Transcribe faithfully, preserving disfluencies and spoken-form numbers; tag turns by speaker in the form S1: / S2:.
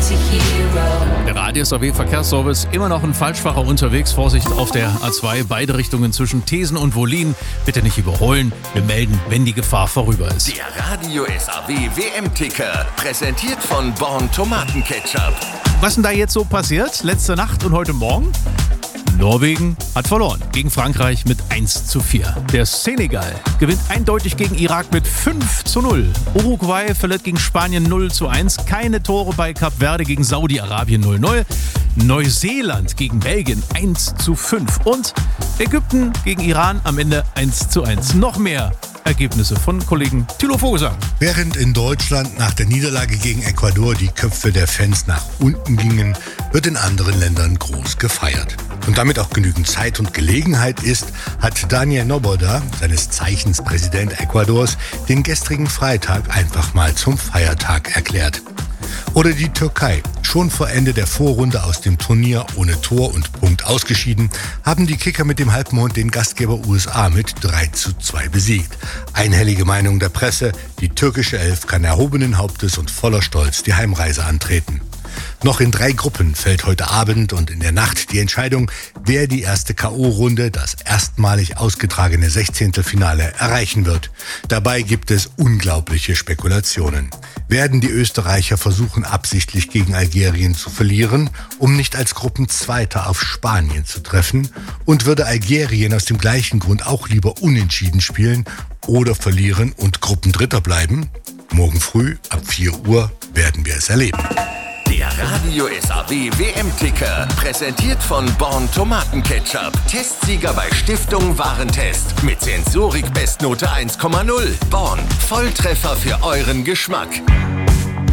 S1: Der Radio S A W Verkehrsservice, immer noch ein Falschfahrer unterwegs. Vorsicht auf der A zwei, beide Richtungen zwischen Thesen und Wollin. Bitte nicht überholen. Wir melden, wenn die Gefahr vorüber ist.
S2: Der Radio S A W W M-Ticker, präsentiert von Born Tomatenketchup.
S1: Was denn da jetzt so passiert? Letzte Nacht und heute Morgen? Norwegen hat verloren gegen Frankreich mit eins zu vier. Der Senegal gewinnt eindeutig gegen Irak mit fünf zu null. Uruguay verliert gegen Spanien null zu eins. Keine Tore bei Kap Verde gegen Saudi-Arabien null null. Neuseeland gegen Belgien eins zu fünf. Und Ägypten gegen Iran am Ende eins zu eins. Noch mehr Ergebnisse von Kollegen Thilo Vogelsang.
S3: Während in Deutschland nach der Niederlage gegen Ecuador die Köpfe der Fans nach unten gingen, wird in anderen Ländern groß gefeiert. Und damit auch genügend Zeit und Gelegenheit ist, hat Daniel Noboda, seines Zeichens Präsident Ecuadors, den gestrigen Freitag einfach mal zum Feiertag erklärt. Oder die Türkei. Schon vor Ende der Vorrunde aus dem Turnier ohne Tor und Punkt ausgeschieden, haben die Kicker mit dem Halbmond den Gastgeber U S A mit drei zu zwei besiegt. Einhellige Meinung der Presse, die türkische Elf kann erhobenen Hauptes und voller Stolz die Heimreise antreten. Noch in drei Gruppen fällt heute Abend und in der Nacht die Entscheidung, wer die erste K O-Runde, das erstmalig ausgetragene Sechzehntelfinale, erreichen wird. Dabei gibt es unglaubliche Spekulationen. Werden die Österreicher versuchen, absichtlich gegen Algerien zu verlieren, um nicht als Gruppenzweiter auf Spanien zu treffen? Und würde Algerien aus dem gleichen Grund auch lieber unentschieden spielen oder verlieren und Gruppendritter bleiben? Morgen früh ab vier Uhr werden wir es erleben.
S2: Der Radio S A W W M-Ticker, präsentiert von Born Tomatenketchup. Testsieger bei Stiftung Warentest. Mit Sensorik Bestnote eins Komma null. Born, Volltreffer für euren Geschmack.